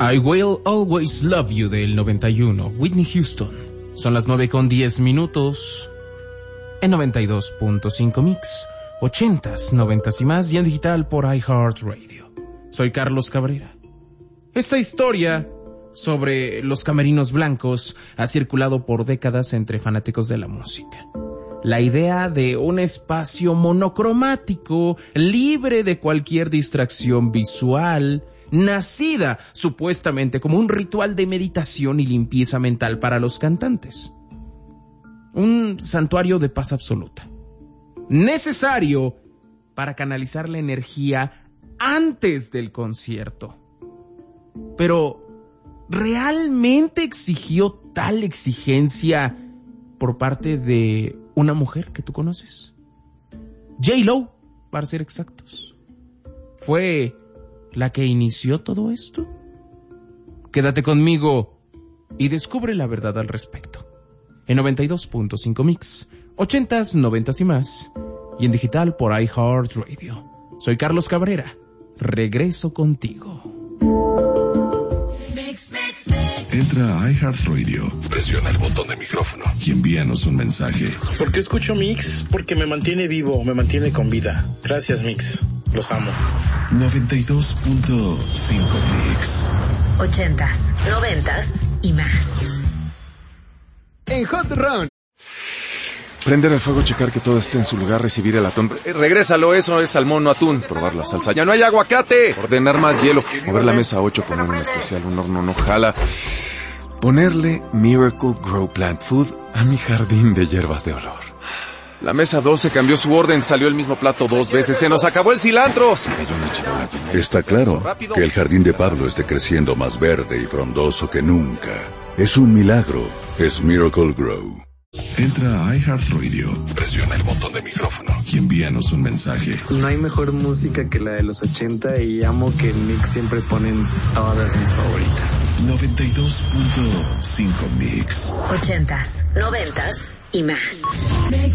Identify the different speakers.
Speaker 1: I Will Always Love You del 91, Whitney Houston. Son las 9:10 en 92.5 Mix, 80s, 90s y más, y en digital por iHeartRadio. Soy Carlos Cabrera. Esta historia sobre los camerinos blancos ha circulado por décadas entre fanáticos de la música. La idea de un espacio monocromático, libre de cualquier distracción visual, nacida supuestamente como un ritual de meditación y limpieza mental para los cantantes. Un santuario de paz absoluta, necesario para canalizar la energía antes del concierto. Pero, ¿realmente exigió tal exigencia por parte de una mujer que tú conoces? J-Lo, para ser exactos. ¿Fue la que inició todo esto? Quédate conmigo y descubre la verdad al respecto. En 92.5 Mix, 80s, 90s y más, y en digital por iHeartRadio. Soy Carlos Cabrera. Regreso contigo.
Speaker 2: Entra a iHeartRadio, presiona el botón de micrófono y envíanos un mensaje.
Speaker 3: ¿Por qué escucho Mix? Porque me mantiene vivo, me mantiene con vida. Gracias, Mix. Los amo.
Speaker 2: 92.5 Mix.
Speaker 4: 80s, 90s y más.
Speaker 1: En Hot Run.
Speaker 5: Prender el fuego, checar que todo esté en su lugar, recibir el atún. Regrésalo, eso es salmón, no atún. Probar la salsa. ¡Ya no hay aguacate! Ordenar más hielo. Mover la mesa 8 con un especial, un horno no jala. Ponerle Miracle Grow Plant Food a mi jardín de hierbas de olor. La mesa 12 cambió su orden, salió el mismo plato 2 veces. ¡Se nos acabó el cilantro! Se cayó una charola.
Speaker 6: Está claro que el jardín de Pablo esté creciendo más verde y frondoso que nunca. Es un milagro. Es Miracle Grow.
Speaker 2: Entra a iHeartRadio, presiona el botón de micrófono y envíanos un mensaje.
Speaker 7: No hay mejor música que la de los 80 y amo que en Mix siempre ponen todas mis favoritas.
Speaker 2: 92.5 Mix.
Speaker 4: 80s, 90s y más.